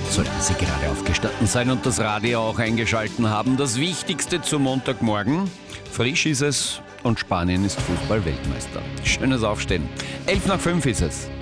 Sollten Sie gerade aufgestanden sein und das Radio auch eingeschalten haben. Das Wichtigste zum Montagmorgen. Frisch ist es und Spanien ist Fußball-Weltmeister. Schönes Aufstehen. 11 nach 5 ist es.